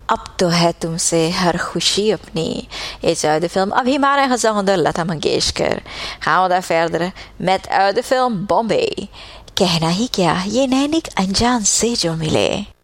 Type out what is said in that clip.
अब तो है तुमसे हर खुशी अपनी. Is uit de film Abhimana gezongen door Lata Mangeshkar. Gaan we daar verder met uit de film Bombay. कहना ही क्या, ये नैनिक अनजान से जो मिले.